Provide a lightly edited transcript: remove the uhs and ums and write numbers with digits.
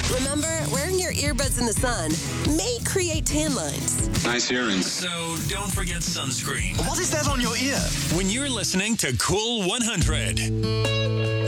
Remember, wearing your earbuds in the sun may create tan lines. Nice earrings. So don't forget sunscreen What is that on your ear? when you're listening to Cool 100.